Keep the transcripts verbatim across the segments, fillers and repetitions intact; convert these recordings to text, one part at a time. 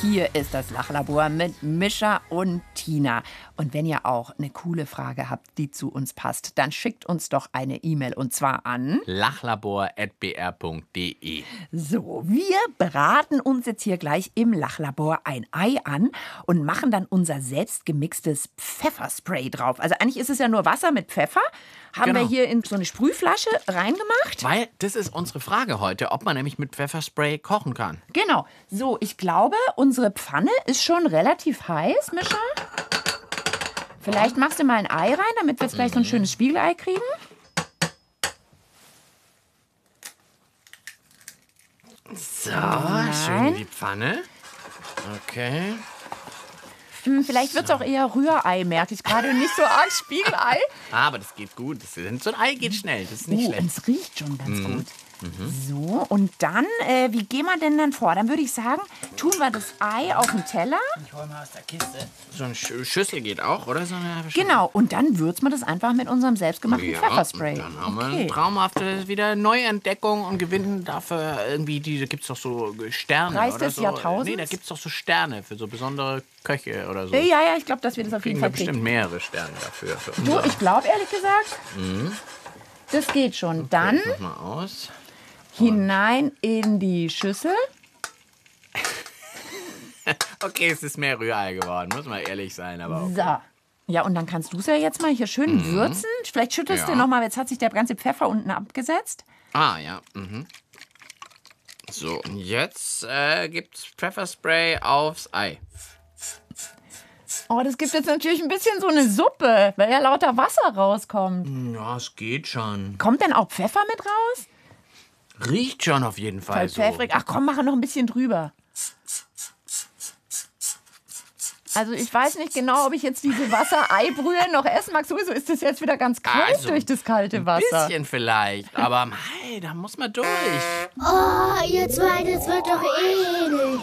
Hier ist das Lachlabor mit Mischa und Tina. Und wenn ihr auch eine coole Frage habt, die zu uns passt, dann schickt uns doch eine E-Mail und zwar an lachlabor at b r punkt d e. So, wir braten uns jetzt hier gleich im Lachlabor ein Ei an und machen dann unser selbst gemixtes Pfefferspray drauf. Also eigentlich ist es ja nur Wasser mit Pfeffer. Haben Genau. wir hier in so eine Sprühflasche reingemacht. Weil das ist unsere Frage heute, ob man nämlich mit Pfefferspray kochen kann. Genau. So, ich glaube, unsere Pfanne ist schon relativ heiß, Mischa. Vielleicht machst du mal ein Ei rein, damit wir jetzt gleich so ein schönes Spiegelei kriegen. So, schön in die Pfanne. Okay. Hm, vielleicht wird es auch eher Rührei, merke ich gerade. Nicht so arg Spiegelei. Aber das geht gut. Das, so ein Ei geht schnell. Das ist nicht Uh, schlecht. und es riecht schon ganz gut. So, und dann, äh, wie gehen wir denn dann vor? Dann würde ich sagen, tun wir das Ei auf den Teller. Ich hol mal aus der Kiste. So eine Sch- Schüssel geht auch, oder? So eine Genau, und dann würzen wir das einfach mit unserem selbstgemachten Ja, Pfefferspray. Dann haben wir Okay. eine traumhafte wieder Neuentdeckung und gewinnen dafür irgendwie, die, da gibt es doch so Sterne. Preis oder des so. Jahrtausends? Nee, da gibt es doch so Sterne für so besondere Köche oder so. Ja, ja, ich glaube, dass wir das auf jeden Kriegen wir Fall kriegen. bestimmt mehrere Sterne dafür. Für Du, unser. ich glaube ehrlich gesagt, das geht schon. Dann Mach mal aus. hinein in die Schüssel. Okay, es ist mehr Rührei geworden, muss man ehrlich sein. Aber okay. So. Ja, und dann kannst du es ja jetzt mal hier schön würzen. Vielleicht schüttelst Ja. du noch mal, jetzt hat sich der ganze Pfeffer unten abgesetzt. Ah, ja. Mhm. So, und jetzt äh, gibt's Pfefferspray aufs Ei. Oh, das gibt jetzt natürlich ein bisschen so eine Suppe, weil ja lauter Wasser rauskommt. Ja, es geht schon. Kommt denn auch Pfeffer mit raus? Riecht schon auf jeden Fall Voll so. pfeffrig. Ach komm, mach noch ein bisschen drüber. Also ich weiß nicht genau, ob ich jetzt diese Wasserei-Brühe noch essen mag. Sowieso ist das jetzt wieder ganz kalt Also, durch das kalte Ein Wasser. bisschen vielleicht, aber mei, da muss man durch. Oh, ihr zwei, das wird doch eh nicht.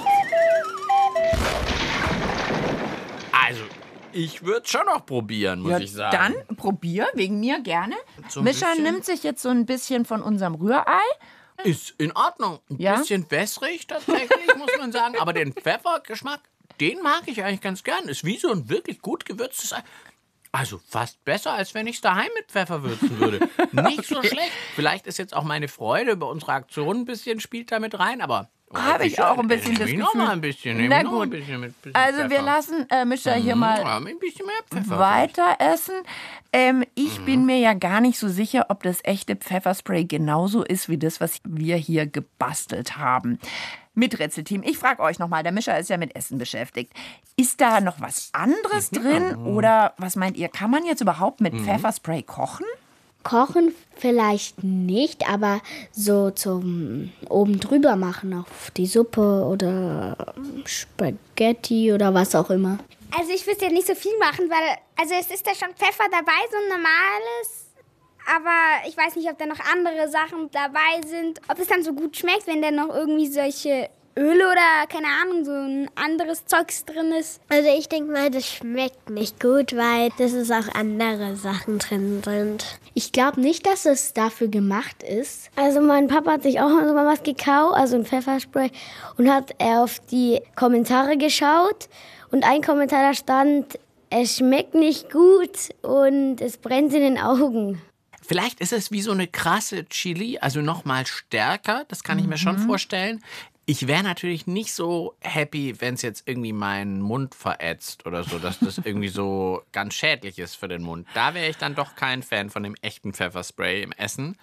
Also, ich würde schon noch probieren, muss Ja, ich sagen. dann probier, wegen mir gerne. So ein Mischa bisschen? nimmt sich jetzt so ein bisschen von unserem Rührei. Ist in Ordnung. Ein Ja? bisschen wässrig tatsächlich, muss man sagen. Aber den Pfeffergeschmack, den mag ich eigentlich ganz gern. Ist wie so ein wirklich gut gewürztes Ei. Also fast besser, als wenn ich es daheim mit Pfeffer würzen würde. Nicht so schlecht. Vielleicht ist jetzt auch meine Freude über unsere Aktion ein bisschen, spielt da mit rein, aber... Habe ich auch ein bisschen das Nehm ich noch Gefühl. mal ein bisschen. nehm Na ich noch gut. ein bisschen mit bisschen Also wir Pfeffer. lassen äh, Mischa hier Ja, mal ein bisschen mehr Pfeffer. weiter essen. Ähm, ich bin mir ja gar nicht so sicher, ob das echte Pfefferspray genauso ist wie das, was wir hier gebastelt haben. Miträtselteam, ich frage euch nochmal, der Mischa ist ja mit Essen beschäftigt. Ist da noch was anderes drin? Oder was meint ihr, kann man jetzt überhaupt mit Pfefferspray kochen? Kochen vielleicht nicht, aber so zum oben drüber machen auf die Suppe oder Spaghetti oder was auch immer. Also ich wüsste ja nicht so viel machen, weil also es ist da schon Pfeffer dabei, so ein normales. Aber ich weiß nicht, ob da noch andere Sachen dabei sind. Ob es dann so gut schmeckt, wenn da noch irgendwie solche Öle oder, keine Ahnung, so ein anderes Zeugs drin ist. Also ich denke mal, das schmeckt nicht gut, weil das ist auch andere Sachen drin sind. Ich glaube nicht, dass es dafür gemacht ist. Also mein Papa hat sich auch mal so mal was gekauft, also ein Pfefferspray, und hat er auf die Kommentare geschaut und ein Kommentar da stand, es schmeckt nicht gut und es brennt in den Augen. Vielleicht ist es wie so eine krasse Chili, also noch mal stärker. Das kann ich mir schon vorstellen. Ich wäre natürlich nicht so happy, wenn es jetzt irgendwie meinen Mund verätzt oder so, dass das irgendwie so ganz schädlich ist für den Mund. Da wäre ich dann doch kein Fan von dem echten Pfefferspray im Essen.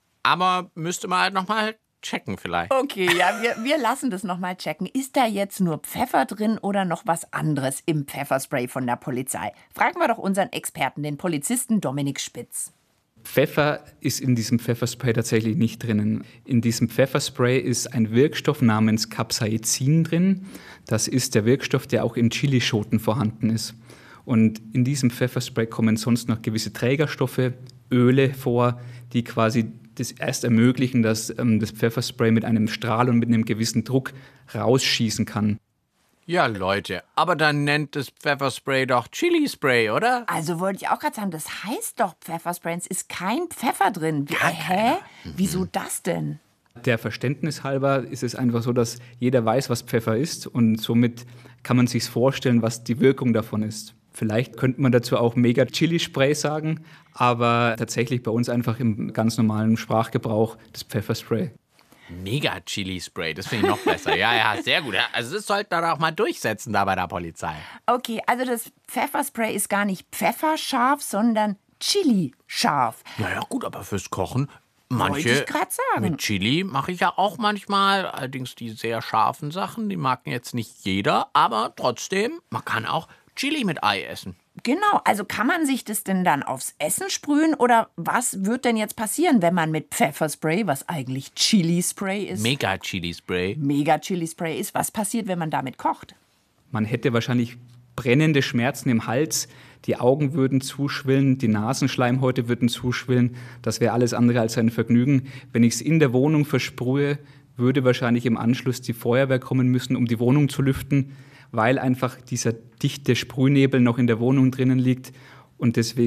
Aber müsste man halt noch mal checken vielleicht. Okay, ja, wir, wir lassen das nochmal checken. Ist da jetzt nur Pfeffer drin oder noch was anderes im Pfefferspray von der Polizei? Fragen wir doch unseren Experten, den Polizisten Dominik Spitz. Pfeffer ist in diesem Pfefferspray tatsächlich nicht drinnen. In diesem Pfefferspray ist ein Wirkstoff namens Capsaicin drin. Das ist der Wirkstoff, der auch in Chilischoten vorhanden ist. Und in diesem Pfefferspray kommen sonst noch gewisse Trägerstoffe, Öle vor, die quasi das erst ermöglichen, dass ähm, das Pfefferspray mit einem Strahl und mit einem gewissen Druck rausschießen kann. Ja, Leute, aber dann nennt das Pfefferspray doch Chili-Spray, oder? Also wollte ich auch gerade sagen, das heißt doch Pfefferspray, es ist kein Pfeffer drin. Wie, Gar hä? Wieso das denn? Der Verständnis halber ist es einfach so, dass jeder weiß, was Pfeffer ist und somit kann man sich vorstellen, was die Wirkung davon ist. Vielleicht könnte man dazu auch Mega-Chili-Spray sagen, aber tatsächlich bei uns einfach im ganz normalen Sprachgebrauch das Pfefferspray. Mega-Chili-Spray, das finde ich noch besser. Ja, ja, sehr gut. Also das sollte man auch mal durchsetzen da bei der Polizei. Okay, also das Pfefferspray ist gar nicht pfefferscharf, sondern Chili-scharf. Ja, ja, gut, aber fürs Kochen, Wollte manche ich grad sagen. mit Chili mache ich ja auch manchmal. Allerdings die sehr scharfen Sachen, die mag jetzt nicht jeder. Aber trotzdem, man kann auch Chili mit Ei essen. Genau, also kann man sich das denn dann aufs Essen sprühen oder was wird denn jetzt passieren, wenn man mit Pfefferspray, was eigentlich Chili-Spray ist, Mega-Chili-Spray. Mega-Chili-Spray ist, was passiert, wenn man damit kocht? Man hätte wahrscheinlich brennende Schmerzen im Hals, die Augen würden zuschwillen, die Nasenschleimhäute würden zuschwillen. Das wäre alles andere als ein Vergnügen. Wenn ich es in der Wohnung versprühe, würde wahrscheinlich im Anschluss die Feuerwehr kommen müssen, um die Wohnung zu lüften, weil einfach dieser dichte Sprühnebel noch in der Wohnung drinnen liegt und deswegen